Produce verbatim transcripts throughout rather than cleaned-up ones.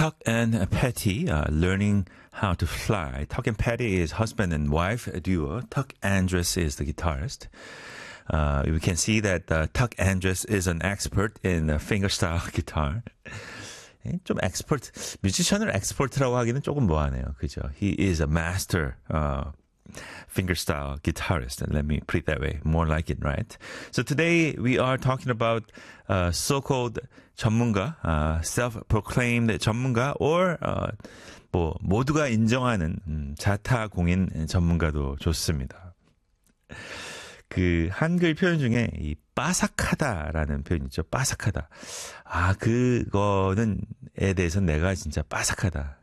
Tuck and Patty uh, learning how to fly. Tuck and Patty is husband and wife duo. Tuck Andress is the guitarist. Uh, we can see that uh, Tuck Andress is an expert in uh, fingerstyle guitar. 좀 expert, 뮤지션을 expert라고 하기는 조금 뭐하네요. 그죠? He is a master uh, fingerstyle guitarist. Let me put it that way. More like it, right? So today we are talking about uh, so-called 전문가, uh, self-proclaimed 전문가, or uh, 뭐 모두가 인정하는 음, 자타공인 전문가도 좋습니다. 그 한글 표현 중에 이 빠삭하다라는 표현 있죠. 빠삭하다. 아, 그거는 에 대해서 내가 진짜 빠삭하다.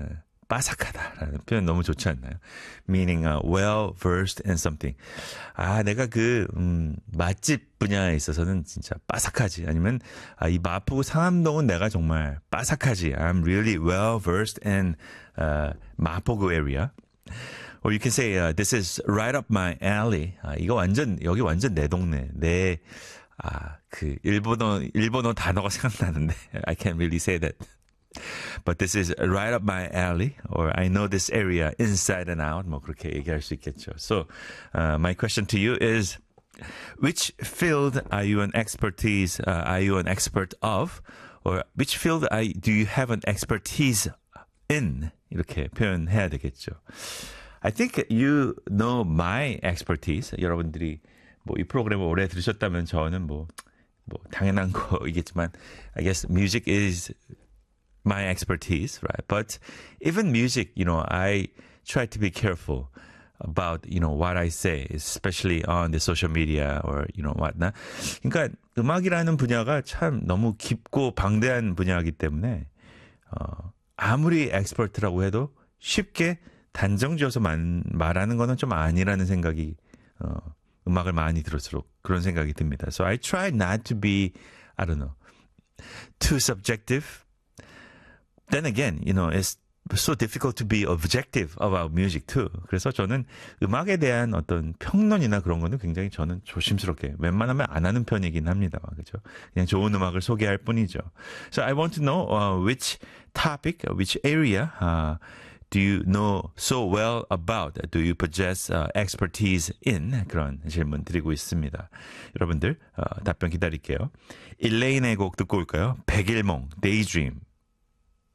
빠삭하다라는 표현 너무 좋지 않나요? Meaning uh, well versed in something. 아, 내가 그 음, 맛집 분야에 있어서는 진짜 빠삭하지. 아니면 아, 이 마포구 상암동은 내가 정말 빠삭하지. I'm really well versed in uh, 마포구 area. Or you can say uh, this is right up my alley. 아, 이거 완전 여기 완전 내 동네. 내 아, 그 일본어 일본어 단어가 생각나는데 I can't really say that. But this is right up my alley, or I know this area inside and out. 뭐 그렇게 얘기할 수 있겠죠. So, uh, my question to you is, which field are you an expertise? Uh, are you an expert of, or which field are, do you have an expertise in? 이렇게 표현해야 되겠죠. I think you know my expertise. 여러분들이 뭐 이 프로그램을 오래 들으셨다면 저는 뭐, 뭐 당연한 거이겠지만, I guess music is my expertise, right? But even music, you know, I try to be careful about, you know, what I say, especially on the social media or, you know, whatnot. 그러니까 음악이라는 분야가 참 너무 깊고 방대한 분야이기 때문에, 어, 아무리 엑스퍼트라고 해도 쉽게 단정지어서 만, 말하는 거는 좀 아니라는 생각이, 어, 음악을 많이 들을수록 그런 생각이 듭니다. So I try not to be, I don't know, too subjective. Then again, you know, it's so difficult to be objective about music too. 그래서 저는 음악에 대한 어떤 평론이나 그런 거는 굉장히 저는 조심스럽게 웬만하면 안 하는 편이긴 합니다. 그죠? 그냥 좋은 음악을 소개할 뿐이죠. So I want to know uh, which topic, which area uh, do you know so well about? Do you possess uh, expertise in? 그런 질문 드리고 있습니다. 여러분들 어, 답변 기다릴게요. 일레인의 곡 듣고 올까요? 백일몽, Daydream.